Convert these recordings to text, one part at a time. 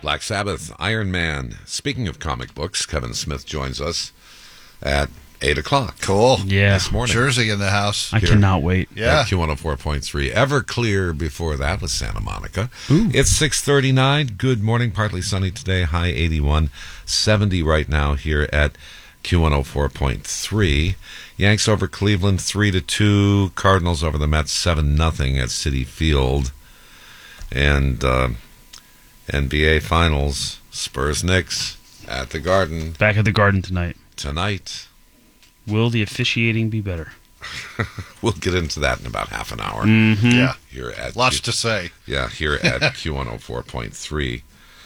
Black Sabbath, Iron Man. Speaking of comic books, Kevin Smith joins us at 8 o'clock. Cool. Yeah. This morning. Jersey in the house. I cannot wait. Yeah. Q104.3. Everclear before that was Santa Monica. Ooh. It's 6:39. Good morning. Partly sunny today. High 81. 70 right now here at Q104.3. Yanks over Cleveland 3-2. Cardinals over the Mets 7-0 at Citi Field. And NBA Finals, Spurs-Knicks at the Garden. Back at the Garden Tonight. Will the officiating be better? We'll get into that in about half an hour. Mm-hmm. Yeah. Here at Lots to say. Yeah, here at Q104.3.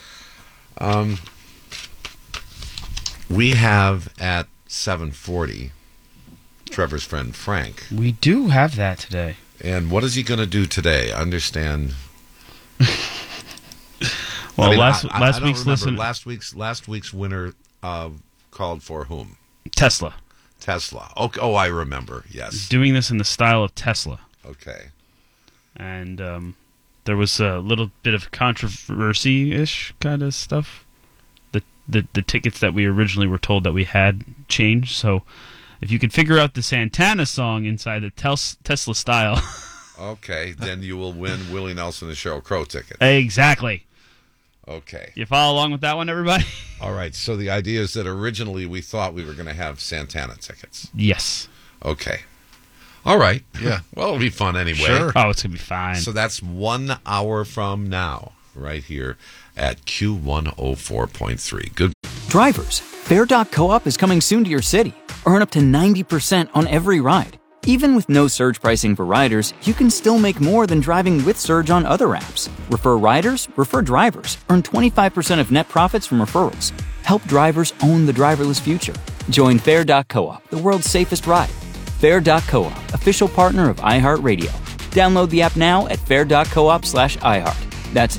We have at 7:40 Trevor's friend Frank. We do have that today. And what is he going to do today? I understand. Well, I mean, last I don't week's remember. listen. Last week's winner called for whom? Tesla. Tesla. Oh, I remember. Yes. Doing this in the style of Tesla. Okay. And there was a little bit of controversy-ish kind of stuff. The tickets that we originally were told that we had changed. So if you could figure out the Santana song inside the Tesla style. Okay, then you will win Willie Nelson and Sheryl Crow tickets. Exactly. Okay. You follow along with that one, everybody? All right. So the idea is that originally we thought we were going to have Santana tickets. Yes. Okay. All right. Yeah. Well, it'll be fun anyway. Sure. Oh, it's going to be fine. So that's 1 hour from now, right here at Q104.3. Good. Drivers, Fair.coop is coming soon to your city. Earn up to 90% on every ride. Even with no surge pricing for riders, you can still make more than driving with Surge on other apps. Refer riders, refer drivers. Earn 25% of net profits from referrals. Help drivers own the driverless future. Join Fair.coop, the world's safest ride. Fair.coop, official partner of iHeartRadio. Download the app now at fair.coop/iHeart. That's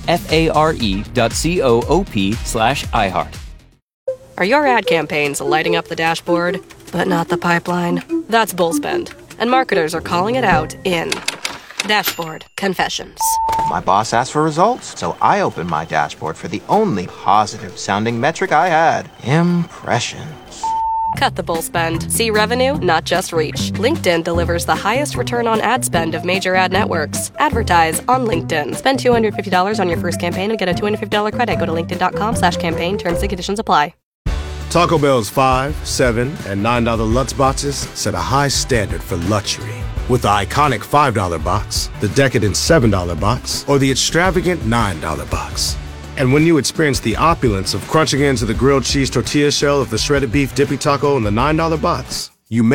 FARE.coop/iHeart. Are your ad campaigns lighting up the dashboard, but not the pipeline? That's Bullspend, and marketers are calling it out in Dashboard Confessions. My boss asked for results, so I opened my dashboard for the only positive-sounding metric I had: impressions. Cut the bull spend. See revenue, not just reach. LinkedIn delivers the highest return on ad spend of major ad networks. Advertise on LinkedIn. Spend $250 on your first campaign and get a $250 credit. Go to linkedin.com/campaign. Terms and conditions apply. Taco Bell's $5, $7, and $9 Lutz boxes set a high standard for luxury. With the iconic $5 box, the decadent $7 box, or the extravagant $9 box. And when you experience the opulence of crunching into the grilled cheese tortilla shell of the shredded beef dippy taco in the $9 box,